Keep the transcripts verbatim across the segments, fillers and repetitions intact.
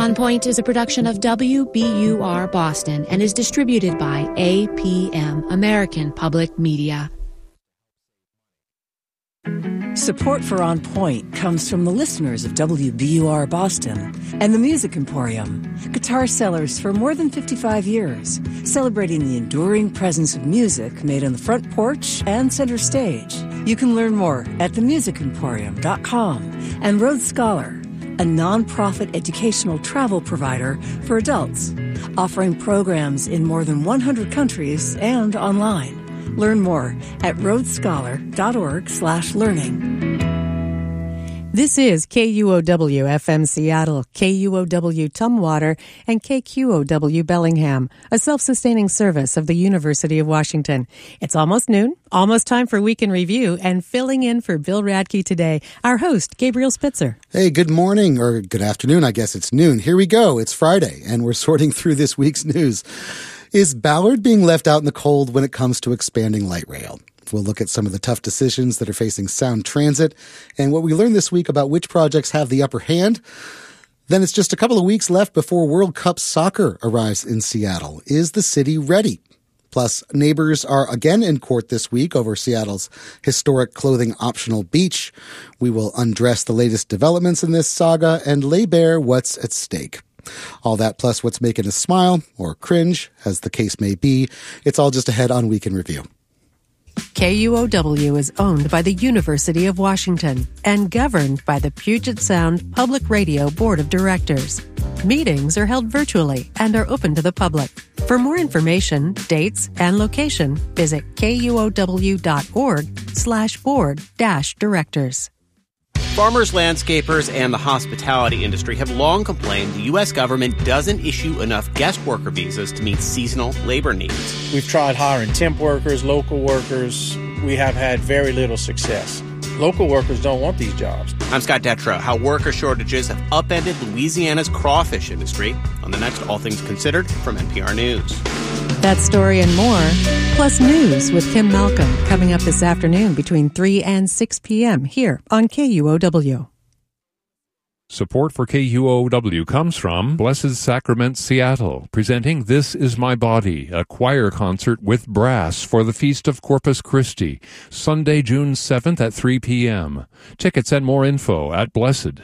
On Point is a production of W B U R Boston and is distributed by A P M, American Public Media. Support for On Point comes from the listeners of W B U R Boston and the Music Emporium, guitar sellers for more than fifty-five years, celebrating the enduring presence of music made on the front porch and center stage. You can learn more at the music emporium dot com and Road Scholar, a nonprofit educational travel provider for adults, offering programs in more than one hundred countries and online. Learn more at roadscholar.org slash learning. This is K U O W F M Seattle, K U O W Tumwater, and K Q O W Bellingham, a self-sustaining service of the University of Washington. It's almost noon, almost time for Week in Review, and filling in for Bill Radke today, our host, Gabriel Spitzer. Hey, good morning, or good afternoon, I guess it's noon. Here we go, it's Friday, and we're sorting through this week's news. Is Ballard being left out in the cold when it comes to expanding light rail? We'll look at some of the tough decisions that are facing Sound Transit and what we learned this week about which projects have the upper hand. Then it's just a couple of weeks left before World Cup soccer arrives in Seattle. Is the city ready? Plus, neighbors are again in court this week over Seattle's historic clothing optional beach. We will undress the latest developments in this saga and lay bare what's at stake. All that plus what's making us smile, or cringe, as the case may be. It's all just ahead on Week in Review. K U O W is owned by the University of Washington and governed by the Puget Sound Public Radio Board of Directors. Meetings are held virtually and are open to the public. For more information, dates, and location, visit kuow.org slash board dash directors. Farmers, landscapers, and the hospitality industry have long complained the U S government doesn't issue enough guest worker visas to meet seasonal labor needs. We've tried hiring temp workers, local workers. We have had very little success. Local workers don't want these jobs. I'm Scott Detrow. How worker shortages have upended Louisiana's crawfish industry on the next All Things Considered from N P R News. That story and more, plus news with Kim Malcolm, coming up this afternoon between three and six p.m. here on K U O W. Support for K U O W comes from Blessed Sacrament Seattle, presenting This Is My Body, a choir concert with brass for the Feast of Corpus Christi, Sunday, June seventh at three p.m. Tickets and more info at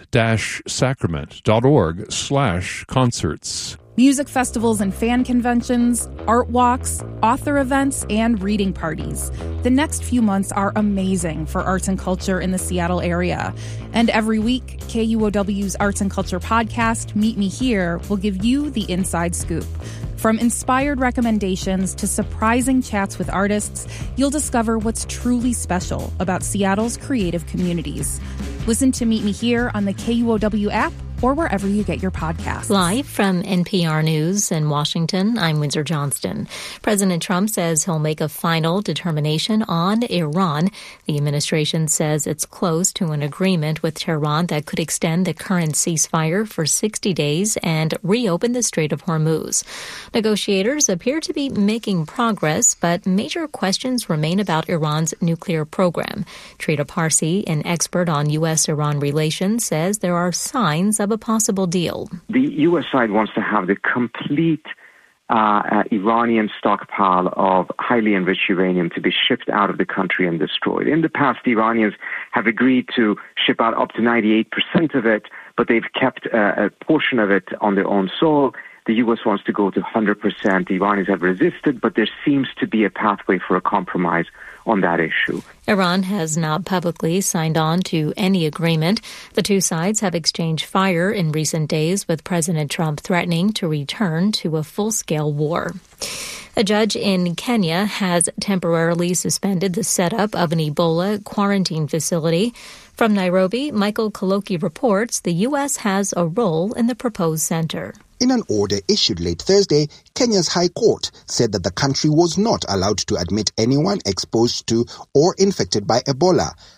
blessed-sacrament.org slash concerts. Music festivals and fan conventions, art walks, author events, and reading parties. The next few months are amazing for arts and culture in the Seattle area. And every week, K U O W's Arts and Culture podcast, Meet Me Here, will give you the inside scoop. From inspired recommendations to surprising chats with artists, you'll discover what's truly special about Seattle's creative communities. Listen to Meet Me Here on the K U O W app or wherever you get your podcasts. Live from N P R News in Washington, I'm Windsor Johnston. President Trump says he'll make a final determination on Iran. The administration says it's close to an agreement with Tehran that could extend the current ceasefire for sixty days and reopen the Strait of Hormuz. Negotiators appear to be making progress, but major questions remain about Iran's nuclear program. Trita Parsi, an expert on U S Iran relations, says there are signs of a possible deal. The U S side wants to have the complete uh, uh, Iranian stockpile of highly enriched uranium to be shipped out of the country and destroyed. In the past, the Iranians have agreed to ship out up to ninety-eight percent of it, but they've kept uh, a portion of it on their own soil. The U S wants to go to one hundred percent. The Iranians have resisted, but there seems to be a pathway for a compromise on that issue. Iran has not publicly signed on to any agreement. The two sides have exchanged fire in recent days, with President Trump threatening to return to a full-scale war. A judge in Kenya has temporarily suspended the setup of an Ebola quarantine facility. From Nairobi, Michael Kaloki reports the U S has a role in the proposed center. In an order issued late Thursday, Kenya's High Court said that the country was not allowed to admit anyone exposed to or infected by Ebola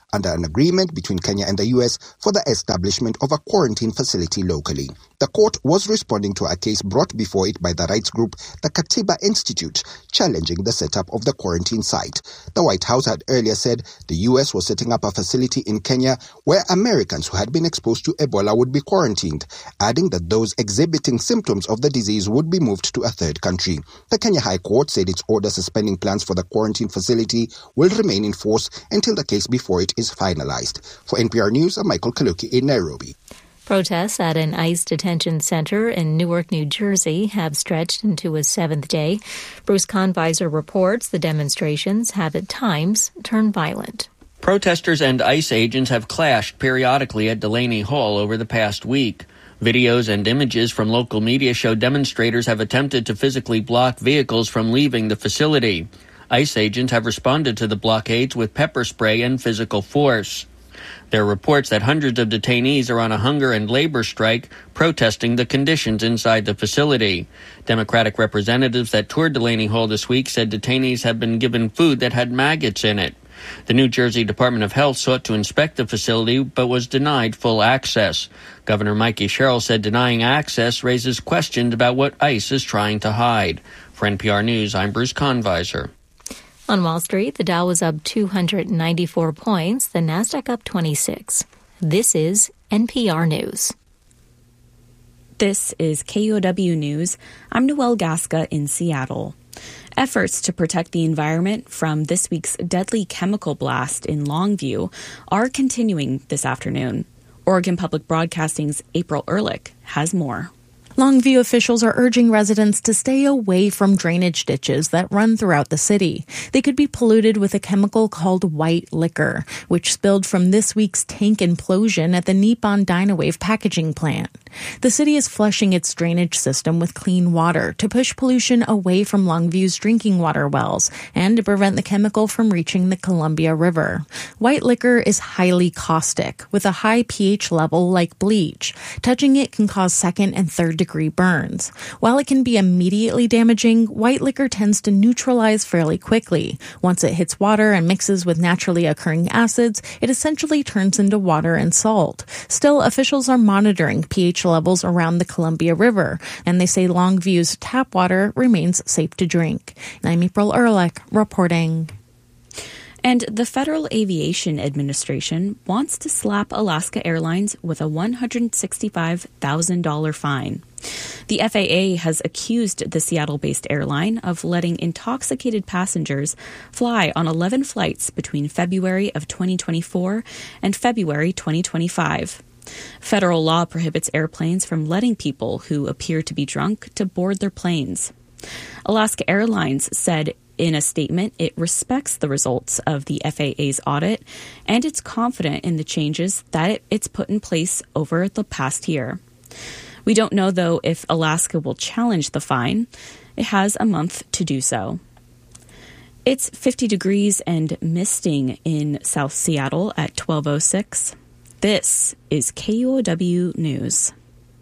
under an agreement between Kenya and the U S for the establishment of a quarantine facility locally. The court was responding to a case brought before it by the rights group, the Katiba Institute, challenging the setup of the quarantine site. The White House had earlier said the U S was setting up a facility in Kenya where Americans who had been exposed to Ebola would be quarantined, adding that those exhibiting symptoms of the disease would be moved to a third country. The Kenya High Court said its order suspending plans for the quarantine facility will remain in force until the case before it is finalized. For N P R News, I'm Michael Kaluki in Nairobi. Protests at an ICE detention center in Newark, New Jersey have stretched into a seventh day. Bruce Conviser reports the demonstrations have at times turned violent. Protesters and ICE agents have clashed periodically at Delaney Hall over the past week. Videos and images from local media show demonstrators have attempted to physically block vehicles from leaving the facility. ICE agents have responded to the blockades with pepper spray and physical force. There are reports that hundreds of detainees are on a hunger and labor strike, protesting the conditions inside the facility. Democratic representatives that toured Delaney Hall this week said detainees have been given food that had maggots in it. The New Jersey Department of Health sought to inspect the facility but was denied full access. Governor Mikey Sherrill said denying access raises questions about what ICE is trying to hide. For N P R News, I'm Bruce Conviser. On Wall Street, the Dow was up two hundred ninety-four points, the Nasdaq up twenty-six. This is N P R News. This is K U O W News. I'm Noelle Gasca in Seattle. Efforts to protect the environment from this week's deadly chemical blast in Longview are continuing this afternoon. Oregon Public Broadcasting's April Ehrlich has more. Longview officials are urging residents to stay away from drainage ditches that run throughout the city. They could be polluted with a chemical called white liquor, which spilled from this week's tank implosion at the Nippon Dynawave packaging plant. The city is flushing its drainage system with clean water to push pollution away from Longview's drinking water wells and to prevent the chemical from reaching the Columbia River. White liquor is highly caustic, with a high pH level like bleach. Touching it can cause second and third degree burns. While it can be immediately damaging, white liquor tends to neutralize fairly quickly. Once it hits water and mixes with naturally occurring acids, it essentially turns into water and salt. Still, officials are monitoring pH levels around the Columbia River, and they say Longview's tap water remains safe to drink. I'm April Ehrlich reporting. And the Federal Aviation Administration wants to slap Alaska Airlines with a one hundred sixty-five thousand dollars fine. The F A A has accused the Seattle-based airline of letting intoxicated passengers fly on eleven flights between February of twenty twenty-four and February twenty twenty-five. Federal law prohibits airplanes from letting people who appear to be drunk to board their planes. Alaska Airlines said in a statement it respects the results of the F A A's audit and it's confident in the changes that it's put in place over the past year. We don't know, though, if Alaska will challenge the fine. It has a month to do so. It's fifty degrees and misting in South Seattle at twelve oh six. This is K U O W News.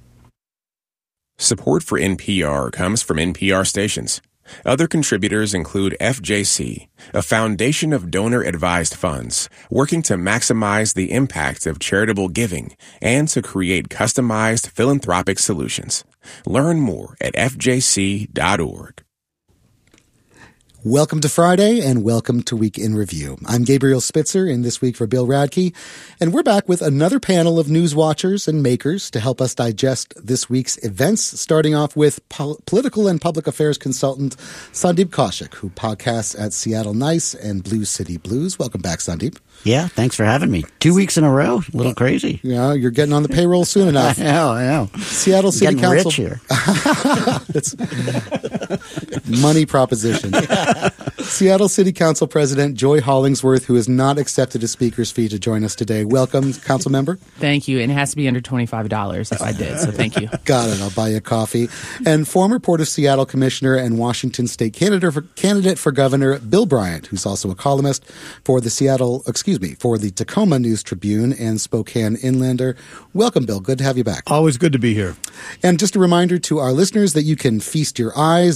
Support for N P R comes from N P R stations. Other contributors include F J C, a foundation of donor-advised funds working to maximize the impact of charitable giving and to create customized philanthropic solutions. Learn more at F J C dot org. Welcome to Friday and welcome to Week in Review. I'm Gabriel Spitzer in This Week for Bill Radke, and we're back with another panel of news watchers and makers to help us digest this week's events, starting off with pol- political and public affairs consultant Sandeep Kaushik, who podcasts at Seattle Nice and Blue City Blues. Welcome back, Sandeep. Yeah, thanks for having me. Two weeks in a row, a little crazy. Yeah, you're getting on the payroll soon enough. I know, I know. Seattle City getting Council. Rich here. That's money proposition. Seattle City Council President Joy Hollingsworth, who has not accepted a speaker's fee to join us today. Welcome, council member. Thank you. And it has to be under twenty-five dollars if I did, so thank you. Got it. I'll buy you a coffee. And former Port of Seattle Commissioner and Washington State candidate for, candidate for Governor Bill Bryant, who's also a columnist for the Seattle, excuse me, for the Tacoma News Tribune and Spokane Inlander. Welcome, Bill. Good to have you back. Always good to be here. And just a reminder to our listeners that you can feast your eyes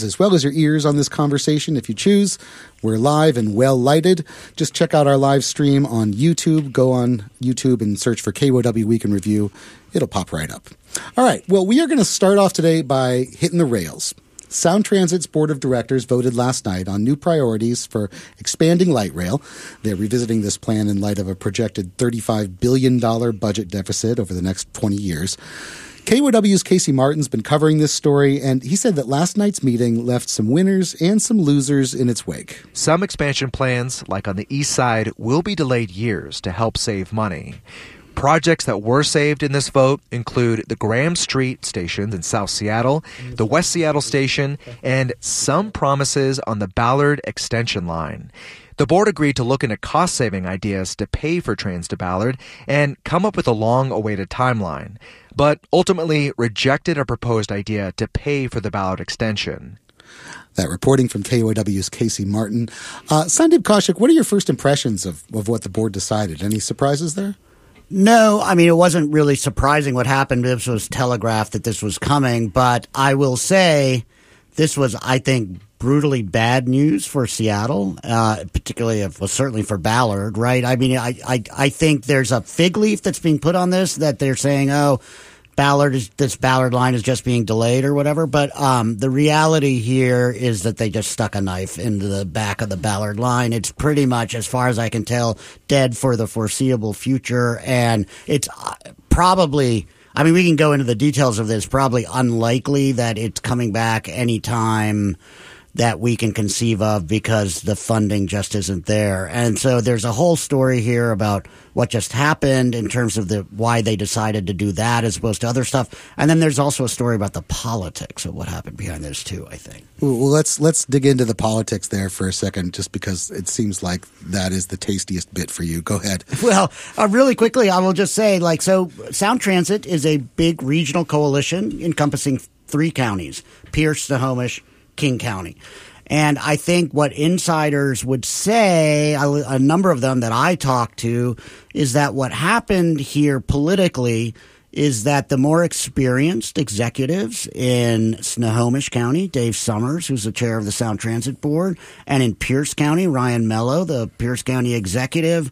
eyes as well as your ears on this conversation if you choose. We're live and well lighted. Just check out our live stream on YouTube. Go on YouTube and search for K O W Week in Review. It'll pop right up. All right. Well, we are going to start off today by hitting the rails. Sound Transit's board of directors voted last night on new priorities for expanding light rail. They're revisiting this plan in light of a projected thirty-five billion dollars budget deficit over the next twenty years. K O W's Casey Martin's been covering this story, and he said that last night's meeting left some winners and some losers in its wake. Some expansion plans, like on the east side, will be delayed years to help save money. Projects that were saved in this vote include the Graham Street stations in South Seattle, the West Seattle station, and some promises on the Ballard extension line. The board agreed to look into cost-saving ideas to pay for trains to Ballard and come up with a long-awaited timeline, but ultimately rejected a proposed idea to pay for the Ballard extension. That reporting from K O W's Casey Martin. Uh, Sandeep Kaushik, what are your first impressions of, of what the board decided? Any surprises there? No, I mean, it wasn't really surprising what happened. This was telegraphed that this was coming, but I will say this was, I think, brutally bad news for Seattle, uh, particularly, if, well, certainly for Ballard, right? I mean, I, I, I think there's a fig leaf that's being put on this that they're saying, oh, Ballard is, this Ballard line is just being delayed or whatever. But um, the reality here is that they just stuck a knife into the back of the Ballard line. It's pretty much, as far as I can tell, dead for the foreseeable future. And it's probably, I mean, we can go into the details of this, probably unlikely that it's coming back anytime that we can conceive of because the funding just isn't there. And so there's a whole story here about what just happened in terms of the why they decided to do that as opposed to other stuff. And then there's also a story about the politics of what happened behind this too, I think. Well, let's let's dig into the politics there for a second, just because it seems like that is the tastiest bit for you. Go ahead. Well, uh, really quickly, I will just say, like, so Sound Transit is a big regional coalition encompassing three counties, Pierce, Snohomish, King County. And I think what insiders would say, a, a number of them that I talked to, is that what happened here politically is that the more experienced executives in Snohomish County, Dave Summers, who's the chair of the Sound Transit Board, and in Pierce County, Ryan Mello, the Pierce County executive,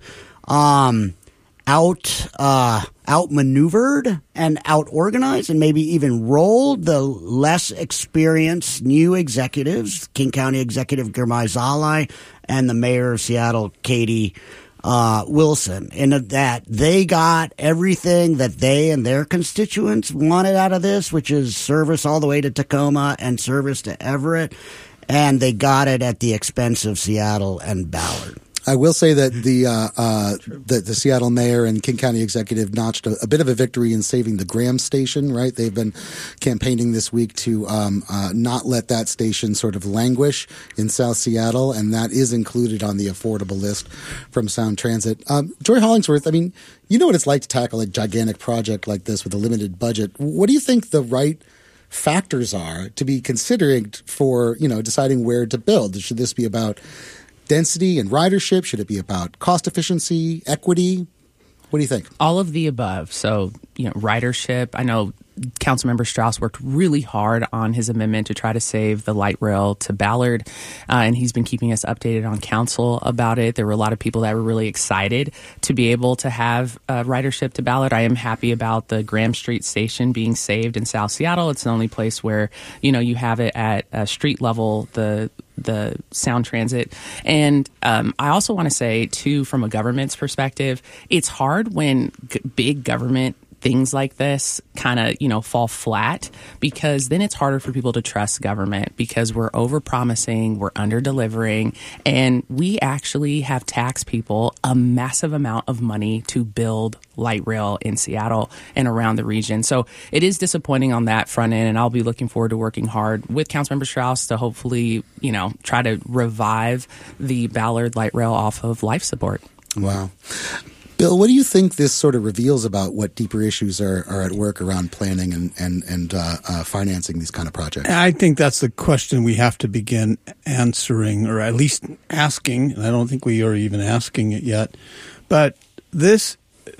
um, out uh, outmaneuvered and out-organized and maybe even rolled the less experienced new executives, King County Executive Girmay Zalai and the mayor of Seattle, Katie uh, Wilson, in that they got everything that they and their constituents wanted out of this, which is service all the way to Tacoma and service to Everett, and they got it at the expense of Seattle and Ballard. I will say that the uh, uh, the, the Seattle mayor and King County executive notched a, a bit of a victory in saving the Graham station, right? They've been campaigning this week to um, uh, not let that station sort of languish in South Seattle, and that is included on the affordable list from Sound Transit. Um, Joy Hollingsworth, I mean, you know what it's like to tackle a gigantic project like this with a limited budget. What do you think the right factors are to be considering for, you know, deciding where to build? Should this be about density and ridership? Should it be about cost efficiency, equity? What do you think? All of the above. So, you know, ridership. I know Councilmember Strauss worked really hard on his amendment to try to save the light rail to Ballard, uh, and he's been keeping us updated on council about it. There were a lot of people that were really excited to be able to have uh, ridership to Ballard. I am happy about the Graham Street station being saved in South Seattle. It's the only place where, you know, you have it at uh, street level, the the Sound Transit. And um, I also want to say, too, from a government's perspective, it's hard when g- big government things like this kind of, you know, fall flat, because then it's harder for people to trust government because we're over-promising, we're under-delivering, and we actually have taxed people a massive amount of money to build light rail in Seattle and around the region. So it is disappointing on that front end, and I'll be looking forward to working hard with Councilmember Strauss to hopefully, you know, try to revive the Ballard light rail off of life support. Wow. Bill, what do you think this sort of reveals about what deeper issues are, are at work around planning and, and, and uh, uh, financing these kind of projects? I think that's the question we have to begin answering, or at least asking, and I don't think we are even asking it yet. But this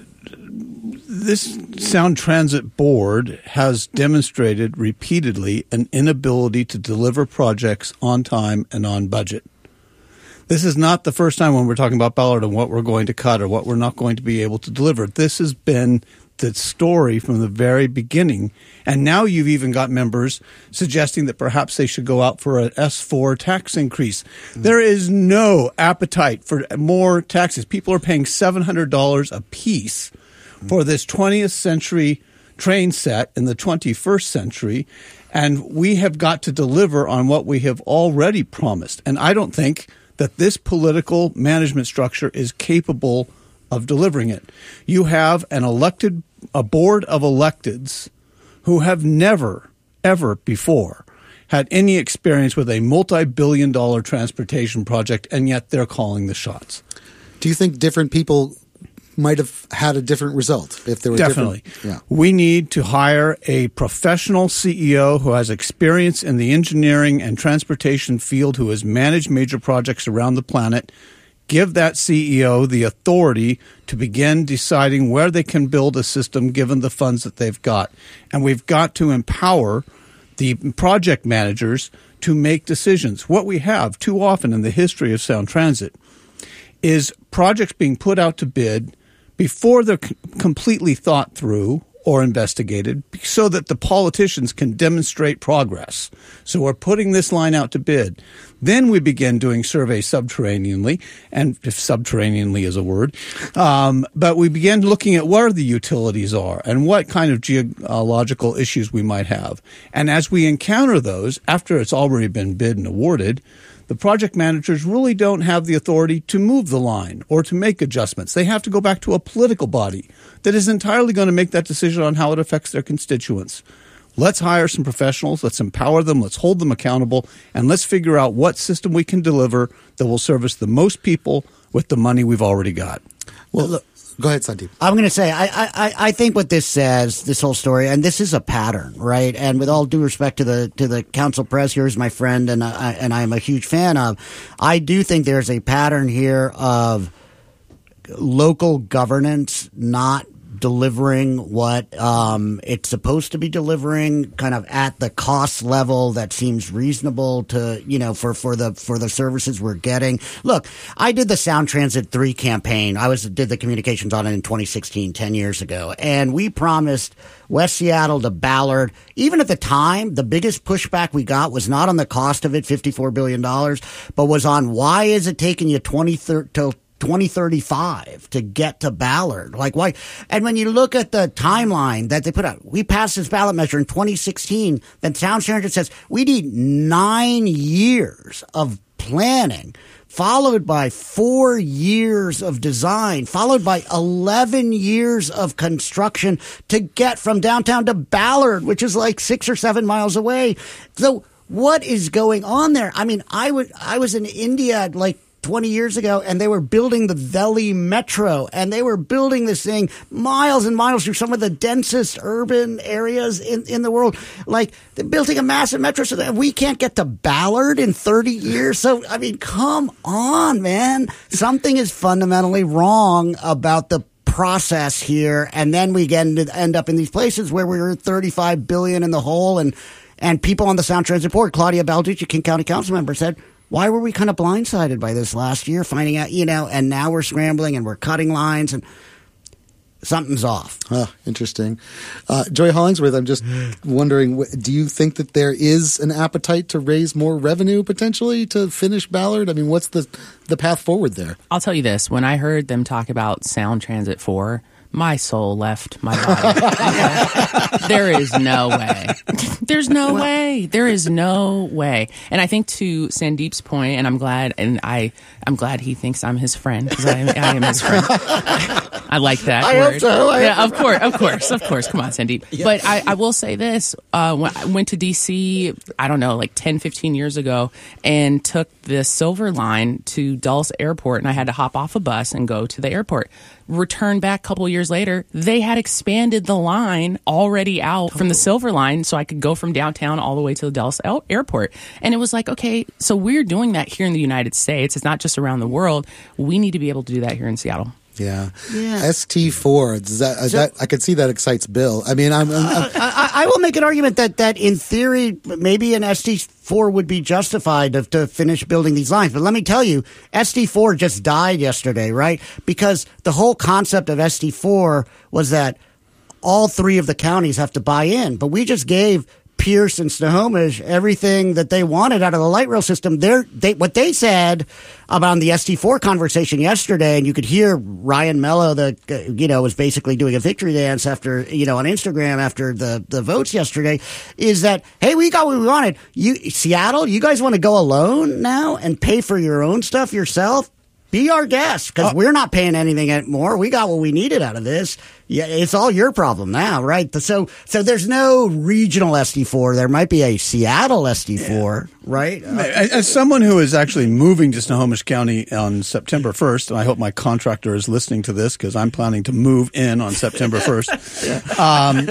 this Sound Transit Board has demonstrated repeatedly an inability to deliver projects on time and on budget. This is not the first time when we're talking about Ballard and what we're going to cut or what we're not going to be able to deliver. This has been the story from the very beginning. And now you've even got members suggesting that perhaps they should go out for an S four tax increase. Mm-hmm. There is no appetite for more taxes. People are paying seven hundred dollars a piece mm-hmm. for this twentieth century train set in the twenty-first century. And we have got to deliver on what we have already promised. And I don't think that this political management structure is capable of delivering it. You have an elected, a board of electeds who have never, ever before had any experience with a multi-billion dollar transportation project, and yet they're calling the shots. Do you think different people might have had a different result if there were Definitely. different? Yeah. We need to hire a professional C E O who has experience in the engineering and transportation field, who has managed major projects around the planet. Give that C E O the authority to begin deciding where they can build a system given the funds that they've got. And we've got to empower the project managers to make decisions. What we have too often in the history of Sound Transit is projects being put out to bid before they're c- completely thought through or investigated, so that the politicians can demonstrate progress. So we're putting this line out to bid. Then we begin doing surveys subterraneanly, and if subterraneanly is a word, um, but we begin looking at where the utilities are and what kind of geological issues we might have. And as we encounter those, after it's already been bid and awarded, the project managers really don't have the authority to move the line or to make adjustments. They have to go back to a political body that is entirely going to make that decision on how it affects their constituents. Let's hire some professionals. Let's empower them. Let's hold them accountable. And let's figure out what system we can deliver that will service the most people with the money we've already got. Well, look. Go ahead, Sandeep. I'm going to say, I, I, I think what this says, this whole story, and this is a pattern, right? And with all due respect to the to the council press, here's my friend, and I, and I am a huge fan of. I do think there's a pattern here of local governance not delivering what um, it's supposed to be delivering, kind of at the cost level that seems reasonable to, you know, for, for the for the services we're getting. Look, I did the Sound Transit three campaign. I was did the communications on it in twenty sixteen, ten years ago, and we promised West Seattle to Ballard. Even at the time, the biggest pushback we got was not on the cost of it, fifty-four billion dollars, but was on why is it taking you twenty till twenty thirty-five to get to Ballard? Like, why? And when you look at the timeline that they put out, we passed this ballot measure in twenty sixteen. Then Sound Transit says we need nine years of planning, followed by four years of design, followed by eleven years of construction to get from downtown to Ballard, which is like six or seven miles away. So what is going on there? I mean, I would, I was in India like twenty years ago, and they were building the Delhi Metro, and they were building this thing miles and miles through some of the densest urban areas in, in the world. Like, they're building a massive metro so that we can't get to Ballard in thirty years. So, I mean, come on, man. Something is fundamentally wrong about the process here, and then we get into, end up in these places where we're thirty-five billion dollars in the hole, and, and people on the Sound Transit Board, Claudia Balducci, King County Council member, said, why were we kind of blindsided by this last year, finding out, you know, and now we're scrambling and we're cutting lines and something's off. Oh, interesting. Uh, Joy Hollingsworth, I'm just wondering, do you think that there is an appetite to raise more revenue potentially to finish Ballard? I mean, what's the, the path forward there? I'll tell you this. When I heard them talk about Sound Transit four, my soul left my body. There is no way. There's no well, way. There is no way. And I think to Sandeep's point, and I'm glad, and I, I'm glad he thinks I'm his friend, because I, I am his friend. I like that I word. Hope so. I yeah, hope of course, of course, of course. Come on, Sandeep. Yeah. But I, I will say this. Uh, when I went to D C, I don't know, like ten, fifteen years ago, and took the Silver Line to Dulles Airport, and I had to hop off a bus and go to the airport. Return back a couple of years later, they had expanded the line already out from the Silver Line, so I could go from downtown all the way to the Dulles Airport. And it was like, okay, so we're doing that here in the United States. It's not just around the world. We need to be able to do that here in Seattle. Yeah. Yeah. S T four. Does that, uh, So- that I could see that excites Bill. I mean, I'm, I'm, I'm I, I will make an argument that, that in theory, maybe an S T four would be justified to, to finish building these lines. But let me tell you, S T four just died yesterday, right? Because the whole concept of S T four was that all three of the counties have to buy in. But we just gave Pierce and Snohomish everything that they wanted out of the light rail system. They're, they, what they said about the S T four conversation yesterday, and you could hear Ryan Mello, the uh, you know, was basically doing a victory dance after, you know, on Instagram after the, the votes yesterday, is that, hey, we got what we wanted. You, Seattle, you guys want to go alone now and pay for your own stuff yourself? Be our guest, because Uh, we're not paying anything anymore. We got what we needed out of this. Yeah, it's all your problem now, right? So, so there's no regional S T four. There might be a Seattle S T four, right? Uh, As someone who is actually moving to Snohomish County on September first, and I hope my contractor is listening to this because I'm planning to move in on September first. um,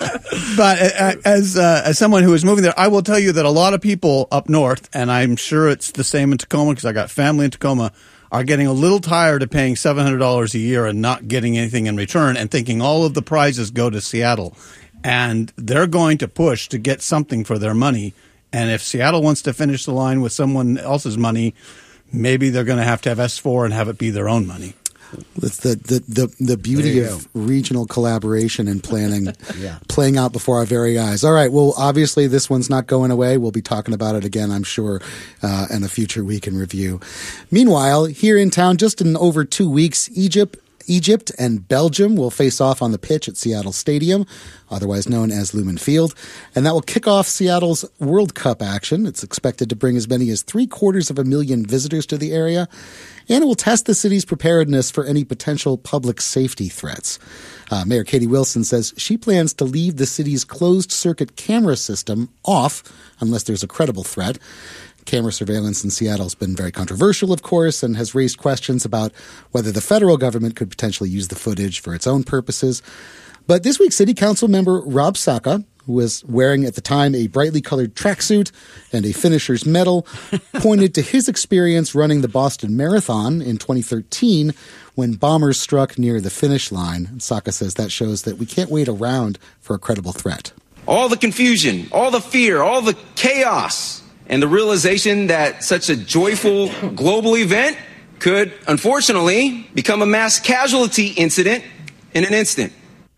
but as uh, as someone who is moving there, I will tell you that a lot of people up north, and I'm sure it's the same in Tacoma because I got family in Tacoma, are getting a little tired of paying seven hundred dollars a year and not getting anything in return and thinking all of the prizes go to Seattle. And they're going to push to get something for their money. And if Seattle wants to finish the line with someone else's money, maybe they're going to have to have S four and have it be their own money. It's the, the, the, the beauty There you of regional collaboration and planning Yeah. playing out before our very eyes. All right. Well, obviously, this one's not going away. We'll be talking about it again, I'm sure, uh, in a future week in review. Meanwhile, here in town, just in over two weeks, Egypt. Egypt and Belgium will face off on the pitch at Seattle Stadium, otherwise known as Lumen Field, and that will kick off Seattle's World Cup action. It's expected to bring as many as three quarters of a million visitors to the area, and it will test the city's preparedness for any potential public safety threats. Uh, Mayor Katie Wilson says she plans to leave the city's closed-circuit camera system off unless there's a credible threat. Camera surveillance in Seattle has been very controversial, of course, and has raised questions about whether the federal government could potentially use the footage for its own purposes. But this week, City Council member Rob Saka, who was wearing at the time a brightly colored tracksuit and a finisher's medal, pointed to his experience running the Boston Marathon in twenty thirteen when bombers struck near the finish line. Saka says that shows that we can't wait around for a credible threat. All the confusion, all the fear, all the chaos, and the realization that such a joyful global event could, unfortunately, become a mass casualty incident in an instant.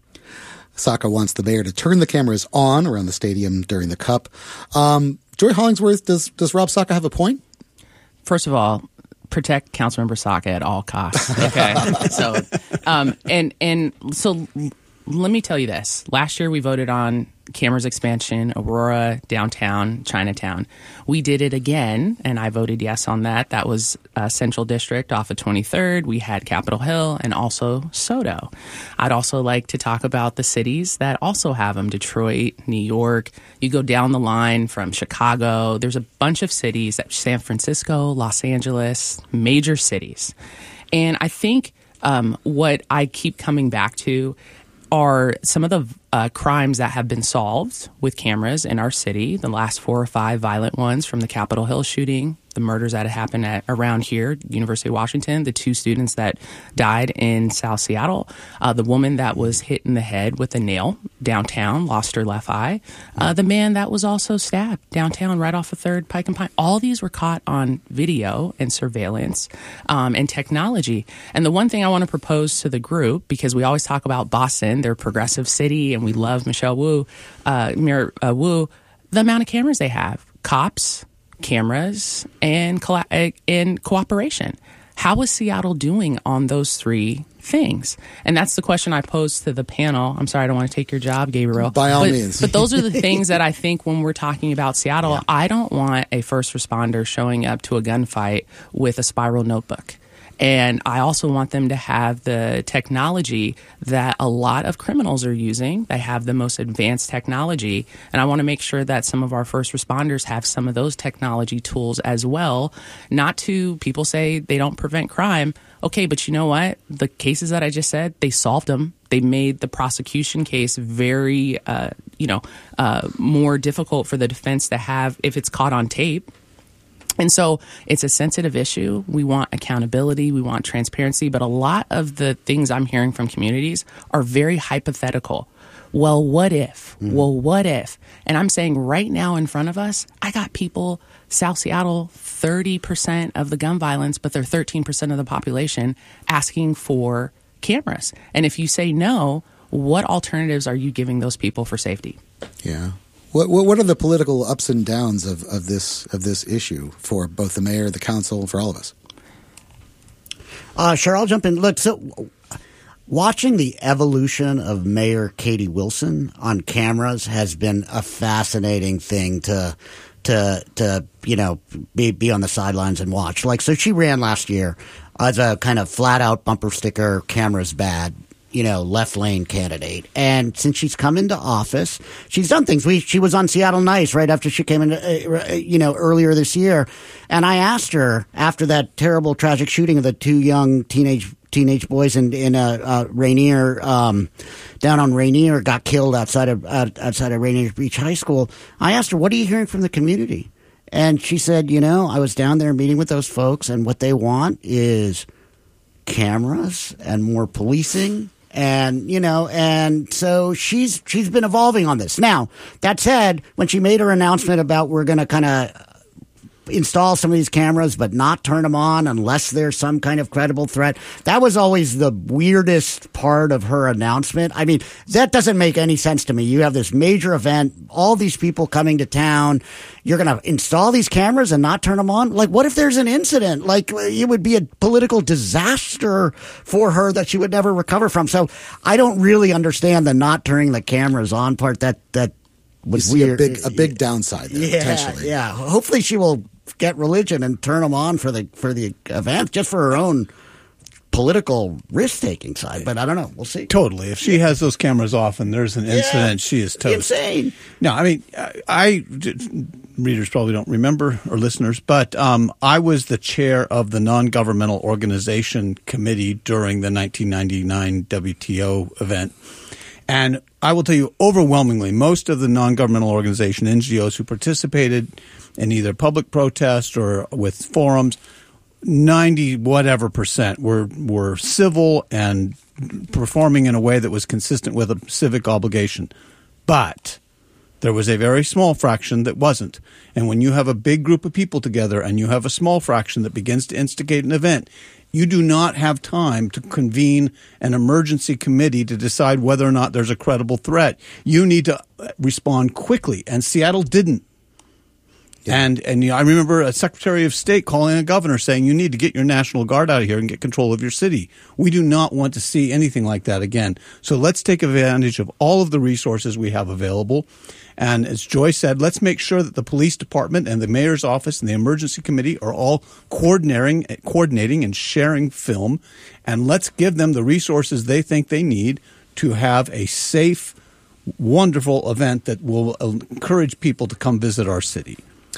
Saka wants the mayor to turn the cameras on around the stadium during the Cup. Um, Joy Hollingsworth, does, does Rob Saka have a point? First of all, protect Councilmember Saka at all costs. Okay, so um, and and so let me tell you this: last year we voted on cameras expansion, Aurora, downtown, Chinatown. We did it again, and I voted yes on that. That was uh, Central District off of twenty-third. We had Capitol Hill and also SoDo. I'd also like to talk about the cities that also have them: Detroit, New York. You go down the line from Chicago. There's a bunch of cities, that San Francisco, Los Angeles, major cities. And I think um, what I keep coming back to are some of the uh, crimes that have been solved with cameras in our city, the last four or five violent ones from the Capitol Hill shooting, the murders that happened at around here, University of Washington, the two students that died in South Seattle, uh, the woman that was hit in the head with a nail downtown, lost her left eye, uh, the man that was also stabbed downtown right off of third, Pike and Pine. All these were caught on video and surveillance um, and technology. And the one thing I want to propose to the group, because we always talk about Boston, they're a progressive city, and we love Michelle Wu, uh, Mayor uh, Wu, the amount of cameras they have, cops, cameras, and colla- and cooperation. How is Seattle doing on those three things? And that's the question I posed to the panel. I'm sorry, I don't want to take your job, Gabriel. By all but, means. But those are the things that I think when we're talking about Seattle, yeah. I don't want a first responder showing up to a gunfight with a spiral notebook. And I also want them to have the technology that a lot of criminals are using. They have the most advanced technology. And I want to make sure that some of our first responders have some of those technology tools as well. Not to, people say they don't prevent crime. Okay, but you know what? The cases that I just said, they solved them. They made the prosecution case very, uh, you know, uh, more difficult for the defense to have if it's caught on tape. And so it's a sensitive issue. We want accountability. We want transparency. But a lot of the things I'm hearing from communities are very hypothetical. Well, what if? Mm. Well, what if? And I'm saying right now in front of us, I got people, South Seattle, thirty percent of the gun violence, but they're thirteen percent of the population asking for cameras. And if you say no, what alternatives are you giving those people for safety? Yeah. What what are the political ups and downs of, of this of this issue for both the mayor, the council, for all of us? Uh, sure, I'll jump in. Look, so watching the evolution of Mayor Katie Wilson on cameras has been a fascinating thing to to to you know be be on the sidelines and watch. Like, so she ran last year as a kind of flat out bumper sticker, cameras bad, you know, left lane candidate. And since she's come into office, she's done things. We, she was on Seattle Nice right after she came in, uh, you know, earlier this year. And I asked her after that terrible, tragic shooting of the two young teenage teenage boys in, in uh, uh, Rainier, um, down on Rainier, got killed outside of, uh, outside of Rainier Beach High School. I asked her, what are you hearing from the community? And she said, you know, I was down there meeting with those folks, and what they want is cameras and more policing. And, you know, and so she's she's been evolving on this. Now, that said, when she made her announcement about we're going to kind of install some of these cameras but not turn them on unless there's some kind of credible threat, that was always the weirdest part of her announcement. I mean, that doesn't make any sense to me. You have this major event, all these people coming to town. You're going to install these cameras and not turn them on? Like, what if there's an incident? Like, it would be a political disaster for her that she would never recover from. So I don't really understand the not turning the cameras on part. That that was you see weird. A big, a big downside there, yeah, potentially. Yeah. Hopefully she will get religion and turn them on for the for the event, just for her own political risk-taking side. But I don't know. We'll see. Totally. If she has those cameras off and there's an incident, yeah, she is toast. Insane. No, I mean, I, I readers probably don't remember, or listeners, but um, I was the chair of the non-governmental organization committee during the nineteen ninety-nine W T O event. And I will tell you, overwhelmingly, most of the non-governmental organization N G Os who participated in either public protest or with forums, ninety whatever percent were were civil and performing in a way that was consistent with a civic obligation. But there was a very small fraction that wasn't. And when you have a big group of people together and you have a small fraction that begins to instigate an event, you do not have time to convene an emergency committee to decide whether or not there's a credible threat. You need to respond quickly, and Seattle didn't. Yeah. And and you know, I remember a Secretary of State calling a governor saying, you need to get your National Guard out of here and get control of your city. We do not want to see anything like that again. So let's take advantage of all of the resources we have available. And as Joy said, let's make sure that the police department and the mayor's office and the emergency committee are all coordinating, coordinating and sharing film. And let's give them the resources they think they need to have a safe, wonderful event that will encourage people to come visit our city.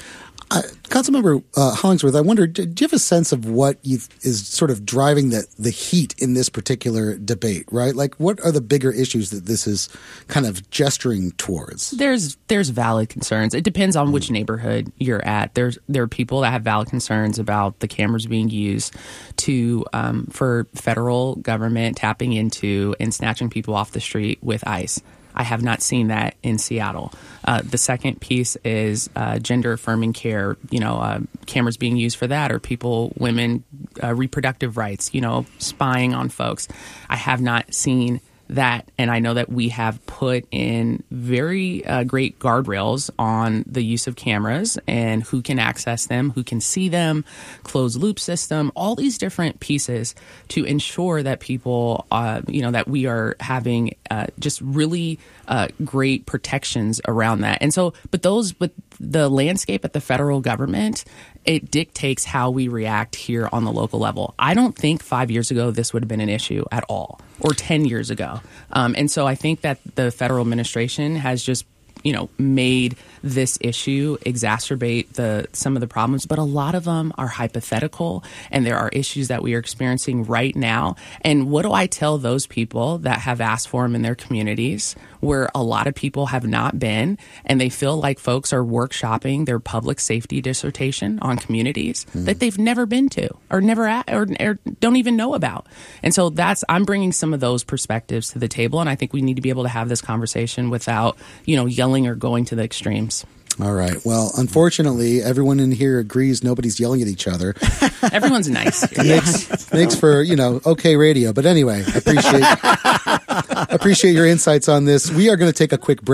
Uh, Councilmember uh, Hollingsworth, I wonder, do you have a sense of what you th- is sort of driving the, the heat in this particular debate, right? Like, what are the bigger issues that this is kind of gesturing towards? There's there's valid concerns. It depends on which neighborhood you're at. There's there are people that have valid concerns about the cameras being used to um, for federal government tapping into and snatching people off the street with ICE. I have not seen that in Seattle. Uh, the second piece is uh, gender-affirming care, you know, uh, cameras being used for that, or people, women, uh, reproductive rights, you know, spying on folks. I have not seen that, and I know that we have put in very uh, great guardrails on the use of cameras and who can access them, who can see them, closed-loop system, all these different pieces to ensure that people, uh, you know, that we are having uh, just really uh, great protections around that. And so, but those, but the landscape at the federal government, it dictates how we react here on the local level. I don't think five years ago this would have been an issue at all, or ten years ago. Um, and so I think that the federal administration has just you know, made this issue exacerbate the some of the problems, but a lot of them are hypothetical, and there are issues that we are experiencing right now. And what do I tell those people that have asked for them in their communities, where a lot of people have not been, and they feel like folks are workshopping their public safety dissertation on communities mm. that they've never been to or never at, or, or don't even know about. And so that's I'm bringing some of those perspectives to the table, and I think we need to be able to have this conversation without, you know, yelling or going to the extremes. All right. Well, unfortunately, everyone in here agrees nobody's yelling at each other. Everyone's nice. It makes, makes for, you know, okay radio. But anyway, I appreciate, appreciate your insights on this. We are going to take a quick break.